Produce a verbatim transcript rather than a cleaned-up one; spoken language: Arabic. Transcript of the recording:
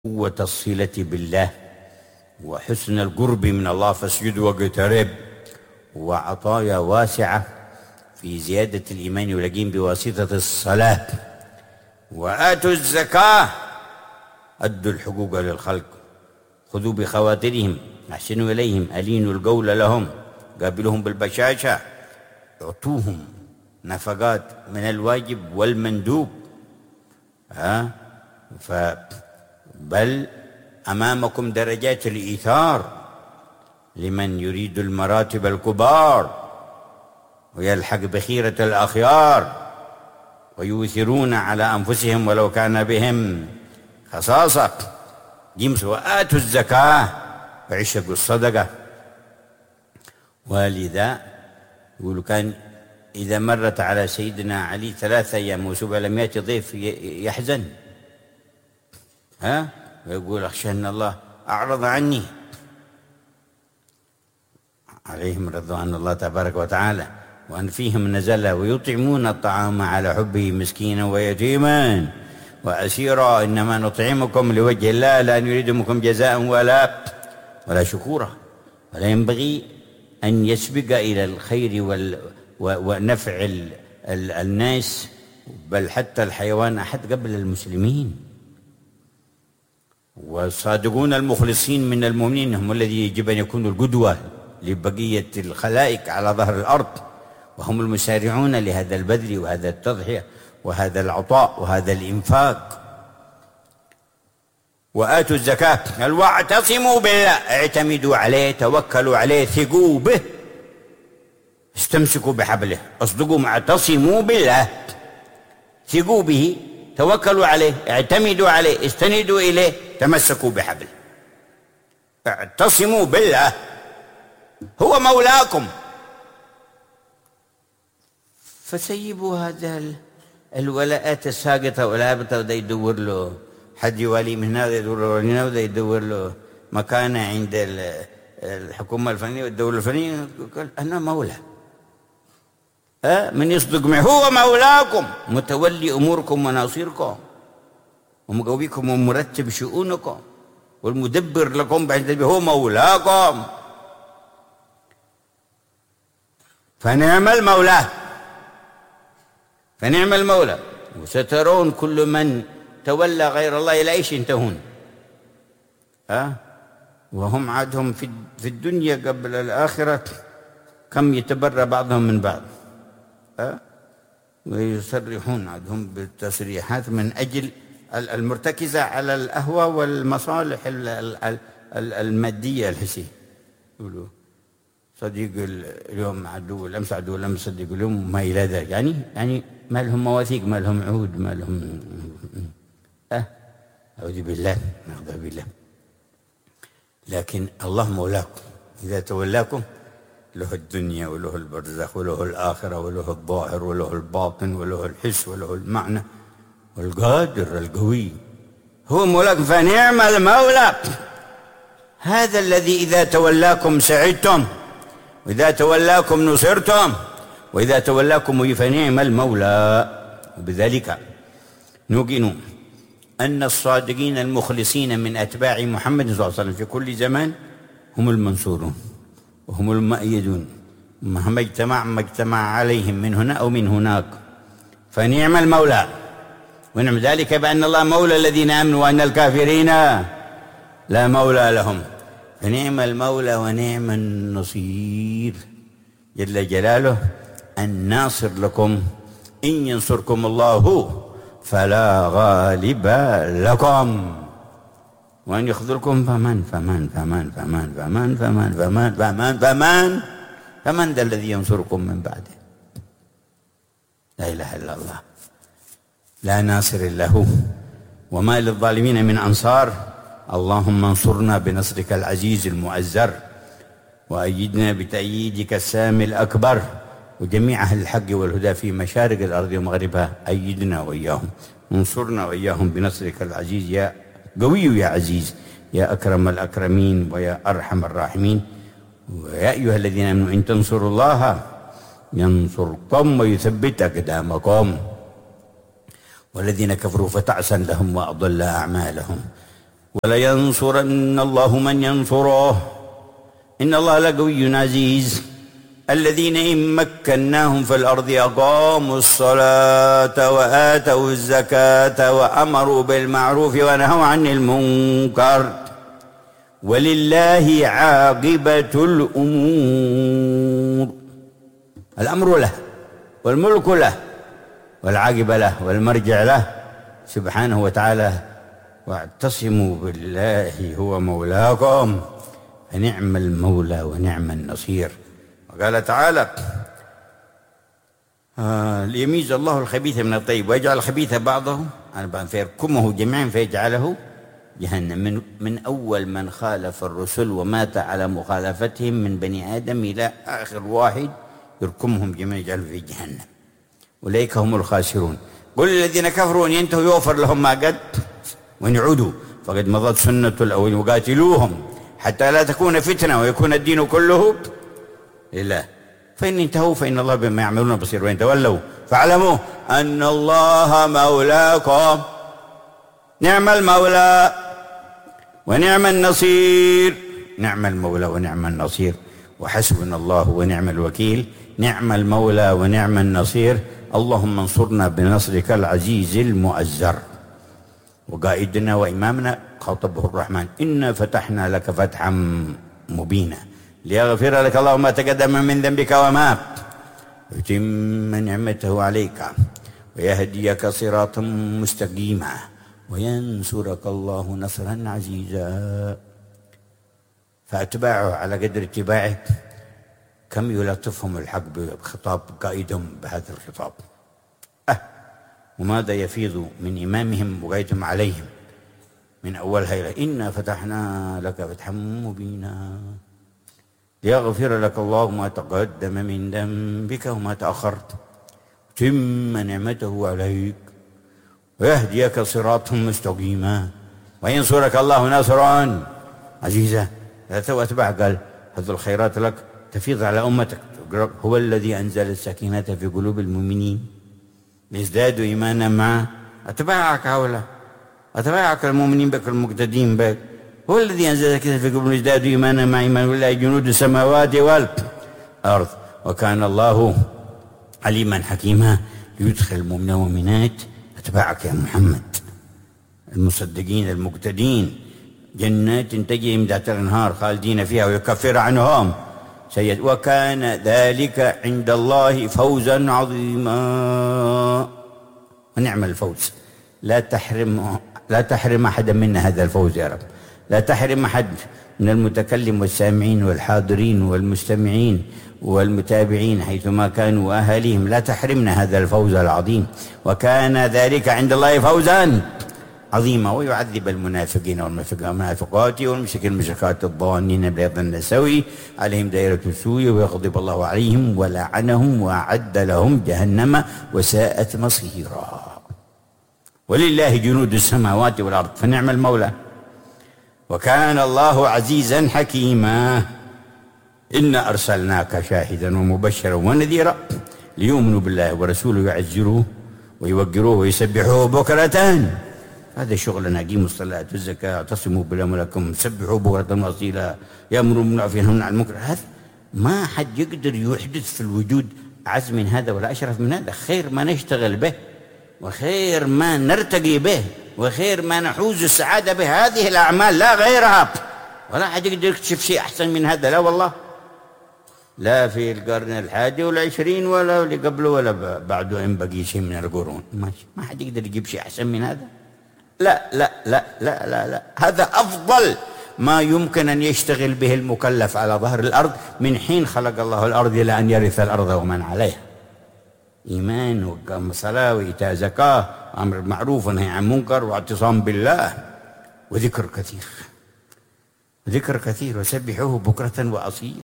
قوة الصلة بالله وحسن القرب من الله فاسجد واقترب، وعطايا واسعة في زيادة الإيمان واليقين بواسطة الصلاة. وآتوا الزكاة، أدوا الحقوق للخلق، خذوا بخواطرهم، أحسنوا إليهم، ألينوا القول لهم، قابلوهم بالبشاشة، اعطوهم نفقات من الواجب والمندوب. ها ف بل أمامكم درجات الإيثار لمن يريد المراتب الكبار ويلحق بخيرة الأخيار، ويؤثرون على أنفسهم ولو كان بهم خصاصة. جمسوا وآتوا الزكاة وعشقوا الصدقة. ولذا يقولوا كان إذا مرت على سيدنا علي ثلاثة أيام وسبع لم يأتي ضيف يحزن، ها ويقول أخشى أن الله أعرض عني. عليهم رضوان الله تبارك وتعالى. وأن فيهم نزل ويطعمون الطعام على حبه مسكينا ويتيما وأسيرا، إنما نطعمكم لوجه الله لا نريد منكم جزاء ولا ولا شكورا. ولا ينبغي أن يسبق إلى الخير وال ونفع ال ال الناس بل حتى الحيوان أحد قبل المسلمين. والصادقون المخلصين من المؤمنين هم الذي يجب أن يكونوا القدوة لبقية الخلائق على ظهر الأرض، وهم المسارعون لهذا البذل وهذا التضحية وهذا العطاء وهذا الإنفاق. وآتوا الزكاة، واعتصموا بالله، اعتمدوا عليه، توكلوا عليه، ثقوا به، استمسكوا بحبله، اصدقوا، اعتصموا بالله، ثقوا به، توكلوا عليه، اعتمدوا عليه، استندوا إليه، تمسكوا بحبله. اعتصموا بالله، هو مولاكم. فسيبوا هذا الولاءات الساقطة والهابطة، وده يدور له حد يوالي من هنا، وده يدور له من هنا، وده يدور له مكانة عند الحكومة الفلانية والدولة الفلانية. قال أنا مولى، أه؟ من يصدق معه هو مولاكم، متولي أموركم وناصيركم ومقويكم ومرتب شؤونكم والمدبر لكم بعد ذلك، هو مولاكم. فنعم المولى، فنعم المولى. وسترون كل من تولى غير الله إلى إيش ينتهون. أه؟ وهم عادهم في الدنيا قبل الآخرة كم يتبرى بعضهم من بعض، أه؟ ويصرحون عندهم بالتصريحات من أجل المرتكزة على الأهوى والمصالح المادية الحسية. يقولوا صديق اليوم عدو الأمس، عدو الأمس صديق اليوم، ما إلى ذلك. يعني يعني ما لهم مواثيق، ما لهم عهود، ما لهم أه أعوذ بالله، نعوذ بالله. لكن الله مولاكم، إذا تولاكم له الدنيا وله البرزخ وله الآخرة وله الظاهر وله الباطن وله الحس وله المعنى، والقادر القوي هو مولاكم. فنعم المولى، هذا الذي إذا تولاكم سعدتم، وإذا تولاكم نصرتم، وإذا تولاكم فنعم المولى. وبذلك نوقن أن الصادقين المخلصين من أتباع محمد صلى الله عليه وسلم في كل زمان هم المنصورون وهم المؤيدون، مهما اجتمع ما اجتمع عليهم من هنا أو من هناك. فنعم المولى، ونعم ذلك بأن الله مولى الذين آمنوا وأن الكافرين لا مولى لهم. فنعم المولى ونعم النصير جل جلاله، الناصر لكم. إن ينصركم الله فلا غالب لكم، وأن يخذلكم فمن فمن فمن فمن فمن فمن فمن فمن فمن فمن ذا الذي ينصركم من بعده. لا إله إلا الله، لا ناصر له وما للظالمين من أنصار. اللهم انصرنا بنصرك العزيز المؤزر، وأيدنا بتأييدك السامي الأكبر، وجميع أهل الحق والهدى في مشارق الأرض ومغربها أيدنا وإياهم، انصرنا وإياهم بنصرك العزيز يا قوي يا عزيز يا أكرم الأكرمين ويا أرحم الراحمين. ويا أيها الذين آمنوا إن تنصروا الله ينصركم ويثبت أقدامكم، والذين كفروا فتعسا لهم وأضل أعمالهم. ولينصرن الله من ينصره إن الله لقوي عزيز. الذين إن مكناهم في الأرض أقاموا الصلاة وآتوا الزكاة وأمروا بالمعروف ونهوا عن المنكر ولله عاقبة الأمور. الأمر له والملك له والعاقبة له والمرجع له سبحانه وتعالى. واعتصموا بالله هو مولاكم فنعم المولى ونعم النصير. وقال تعالى آه ليميز الله الخبيث من الطيب ويجعل الخبيث بعضه فيركمه جميعا فيجعله جهنم. من, من أول من خالف الرسل ومات على مخالفتهم من بني آدم إلى آخر واحد يركمهم جميعا يجعله في جهنم. أولئك هم الخاسرون. قل الذين كفروا إن ينتهوا يغفر لهم ما قد وإن يعودوا فقد مضت سنة الأولين وقاتلوهم حتى لا تكون فتنة ويكون الدين كله لله فإن انتهوا فإن الله بما يعملون بصير وإن تولوا فاعلموا أن الله مولاكم نعم المولى ونعم النصير. نعم المولى ونعم النصير وحسبنا الله ونعم الوكيل. نعم المولى ونعم النصير. اللهم انصرنا بنصرك العزيز المؤزر. وقائدنا وإمامنا خاطبه الرحمن إنا فتحنا لك فتحا مبينا ليغفر لك الله ما تقدم من ذنبك وما يتم نعمته عليك ويهديك صراطا مستقيما وينصرك الله نصرا عزيزا. فأتباعه على قدر اتباعه كم يلطفهم الحق بخطاب قائدهم بهذا الخطاب. أه وماذا يفيض من إمامهم وقائدهم عليهم من أولها إلى إنا فتحنا لك فتحا مبينا ليغفر لك الله ما تقدم من ذنبك وما تأخرت تم نعمته عليك ويهديك صراطا مستقيما وينصرك الله نصرا عزيزا. وأتباع قال هذه الخيرات لك تفيض على أمتك. هو الذي أنزل السكينة في قلوب المؤمنين ليزدادوا إيمانا معه. أتباعك هؤلاء أتباعك المؤمنين بك المقتدين بك. هو الذي أنزل السكينة في قلوب ليزدادوا إيمانا مع إيمان ولله جنود السماوات والأرض وكان الله عليما حكيما. ليدخل المؤمنين والمؤمنات أتباعك يا محمد المصدقين المقتدين جنات تجري من تحتها الأنهار خالدين فيها ويكفر عنهم سيئات وكان ذلك عند الله فوزا عظيما. ونعم الفوز. لا تحرم لا تحرم أحدا منا هذا الفوز يا رب. لا تحرم أحد من المتكلم والسامعين والحاضرين والمستمعين والمتابعين حيثما كانوا وأهاليهم. لا تحرمنا هذا الفوز العظيم. وكان ذلك عند الله فوزا عظيما. ويعذب المنافقين والمنافقات والمشركين المشركات الظانين بظن السوء عليهم دائرة السوء ويغضب الله عليهم ولعنهم وأعد لهم جهنم وساءت مصيرا. ولله جنود السماوات والأرض فنعم المولى وكان الله عزيزا حكيما. إنا أرسلناك شاهدا ومبشرا ونذيرا ليؤمنوا بالله ورسوله يعزروه ويوقروه ويسبحوه بكرة. هذا شغلنا. أقيموا الصلاة والزكاة اعتصموا بالله ولكم سبحوا بكرة وأصيلا يأمروا بالمعروف وينهون عن المنكر. هذا ما حد يقدر يحدث في الوجود أعز من هذا ولا أشرف من هذا. خير ما نشتغل به وخير ما نرتقي به وخير ما نحوز السعادة به هذه الأعمال لا غيرها. ولا حد يقدر يكتشف شيء أحسن من هذا. لا والله لا في القرن الحادي والعشرين ولا اللي قبله ولا بعده إن بقي شيء من القرون. ماشي ما حد يقدر يجيب شيء أحسن من هذا. لا لا لا لا لا لا هذا أفضل ما يمكن أن يشتغل به المكلف على ظهر الأرض من حين خلق الله الأرض إلى أن يرث الأرض ومن عليها. إيمان وإقام صلاة وإيتاء زكاة وأمر بالمعروف ونهي عن منكر واعتصام بالله وذكر كثير ذكر كثير وسبحوه بكرة وأصيلا.